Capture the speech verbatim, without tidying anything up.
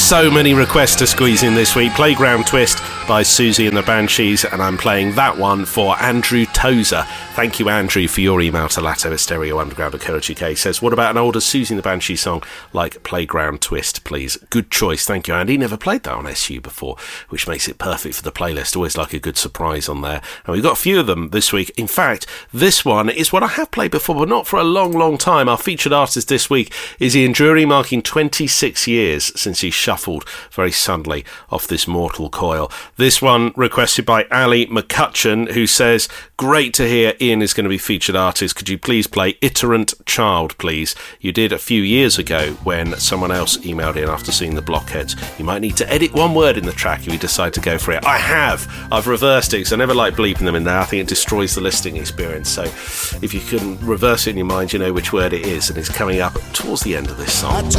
So many requests to squeeze in this week. Playground Twist by Susie and the Banshees, and I'm playing that one for Andrew Tozer. Thank you, Andrew, for your email to Latto at stereo underground dot co dot uk. Says, what about an older Susie and the Banshees song like Playground Twist, please? Good choice. Thank you, Andy. Never played that on S U before, which makes it perfect for the playlist. Always like a good surprise on there. And we've got a few of them this week. In fact, this one is one I have played before, but not for a long, long time. Our featured artist this week is Ian Drury, marking twenty-six years since he shuffled very suddenly off this mortal coil. This one requested by Ali McCutcheon, who says, great to hear Ian is going to be featured artist. Could you please play Iterant Child, please? You did a few years ago when someone else emailed in after seeing the Blockheads. You might need to edit one word in the track if you decide to go for it. I have. I've reversed it because I never like bleeping them in there. I think it destroys the listening experience. So if you can reverse it in your mind, you know which word it is, and it's coming up towards the end of this song.